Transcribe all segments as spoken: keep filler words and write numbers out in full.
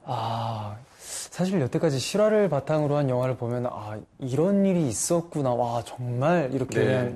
아, 사실 여태까지 실화를 바탕으로 한 영화를 보면 아, 이런 일이 있었구나. 와, 정말 이렇게 네. 그냥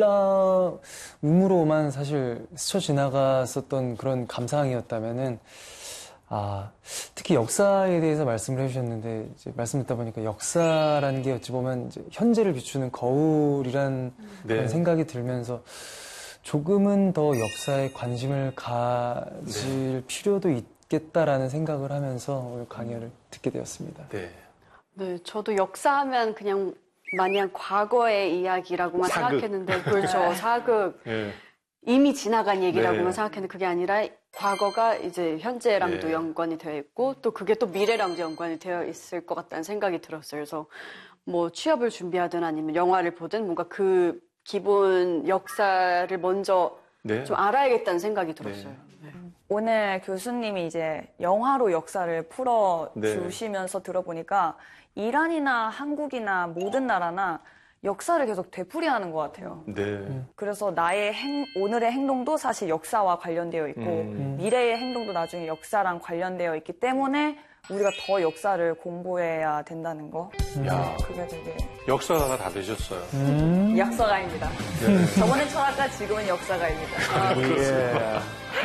놀라움으로만 사실 스쳐 지나갔었던 그런 감상이었다면은 아, 특히 역사에 대해서 말씀을 해주셨는데, 이제 말씀 듣다 보니까 역사라는 게 어찌 보면 이제 현재를 비추는 거울이란 네. 그런 생각이 들면서 조금은 더 역사에 관심을 가질 네. 필요도 있겠다라는 생각을 하면서 오늘 강연을 듣게 되었습니다. 네. 네, 저도 역사하면 그냥 마냥 과거의 이야기라고만 사극. 생각했는데, 그렇죠. 사극. 네. 이미 지나간 얘기라고만 네. 생각했는데 그게 아니라 과거가 이제 현재랑도 네. 연관이 되어 있고 또 그게 또 미래랑도 연관이 되어 있을 것 같다는 생각이 들었어요. 그래서 뭐 취업을 준비하든 아니면 영화를 보든 뭔가 그 기본 역사를 먼저 네. 좀 알아야겠다는 생각이 들었어요. 네. 오늘 교수님이 이제 영화로 역사를 풀어 네. 주시면서 들어보니까 이란이나 한국이나 모든 나라나 역사를 계속 되풀이하는 것 같아요. 네. 그래서 나의 행, 오늘의 행동도 사실 역사와 관련되어 있고 음. 미래의 행동도 나중에 역사랑 관련되어 있기 때문에 우리가 더 역사를 공부해야 된다는 거. 야. 그게 되게 역사가가 다 되셨어요. 음. 역사가입니다. 네. 저번엔 철학가, 지금은 역사가입니다. 아, 그렇습니다.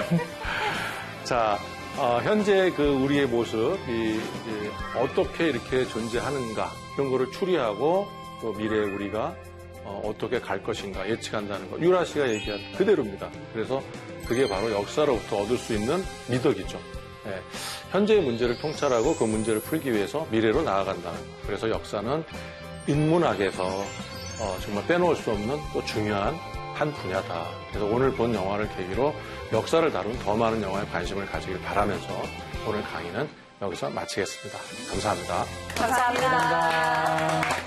자, 어, 현재 그 우리의 모습이 이제 어떻게 이렇게 존재하는가 이런 거를 추리하고 또 미래에 우리가 어, 어떻게 갈 것인가 예측한다는 거. 유라 씨가 얘기한 그대로입니다. 그래서 그게 바로 역사로부터 얻을 수 있는 미덕이죠. 예. 현재의 문제를 통찰하고 그 문제를 풀기 위해서 미래로 나아간다는 거. 그래서 역사는 인문학에서 어, 정말 빼놓을 수 없는 또 중요한 한 분야다. 그래서 오늘 본 영화를 계기로 역사를 다룬 더 많은 영화에 관심을 가지길 바라면서 오늘 강의는 여기서 마치겠습니다. 감사합니다. 감사합니다. 감사합니다.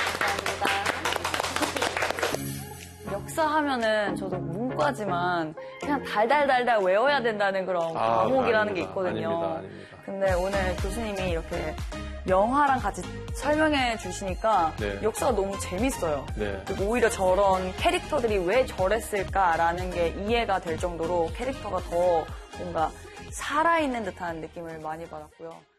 역사 하면은 저도 문과지만 그냥 달달달달 외워야 된다는 그런 아, 과목이라는 아닙니다. 게 있거든요. 아닙니다. 아닙니다. 근데 오늘 교수님이 이렇게 영화랑 같이 설명해 주시니까 네. 역사가 너무 재밌어요. 네. 그리고 오히려 저런 캐릭터들이 왜 저랬을까라는 게 이해가 될 정도로 캐릭터가 더 뭔가 살아있는 듯한 느낌을 많이 받았고요.